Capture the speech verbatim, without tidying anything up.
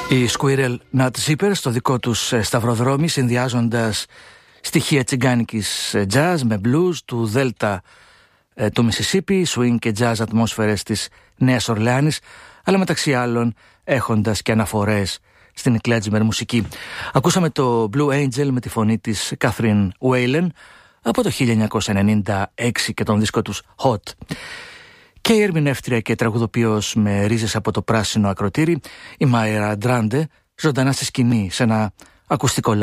Οι Squirrel Nut Zippers στο δικό τους σταυροδρόμι, συνδυάζοντας στοιχεία τσιγκάνικης jazz με blues του Δέλτα του Μισισίπι, swing και jazz ατμόσφαιρες της Νέας Ορλεάνης, αλλά μεταξύ άλλων έχοντας και αναφορές στην κλέτσμερ μουσική. Ακούσαμε το Blue Angel με τη φωνή της Catherine Whalen από το χίλια εννιακόσια ενενήντα έξι και τον δίσκο τους Hot. Και η ερμηνεύτρια και τραγουδοποιός με ρίζες από το πράσινο ακροτήρι, η Μάιρα Ντράντε, ζωντανά στη σκηνή σε ένα ακουστικό